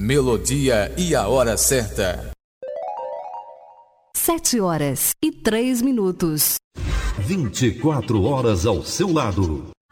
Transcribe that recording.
melodia e a hora certa. 7h03. 24 horas ao seu lado.